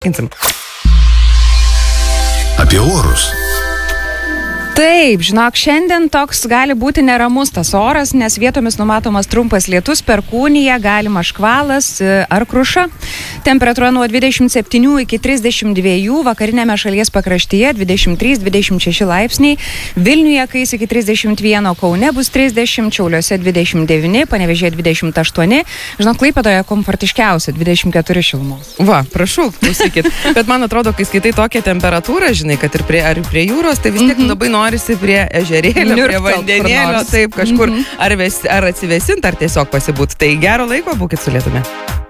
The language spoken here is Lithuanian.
Apie orus. Taip, žinok, šiandien toks gali būti neramus tas oras, nes vietomis numatomas trumpas lietus, perkūnija, galimas škvalas ar kruša. Temperatūra nuo 27 iki 32, vakarinėme šalies pakraštyje 23-26 laipsniai, Vilniuje kais iki 31, Kaune bus 30, Šiauliuose 29, Panevėžyje 28, žinok, Klaipėdoje komfortiškiausia 24 šilumos. Va, prašau, klausykit. Bet man atrodo, kai skaitai tokią temperatūrą, žinai, kad ir prie jūros, tai vis tiek labai norisi prie ežerėlio, prie vandenėlio, taip kažkur, ar atsivėsint, ar tiesiog pasibūt. Tai gero laiko, būkit su Lietumi.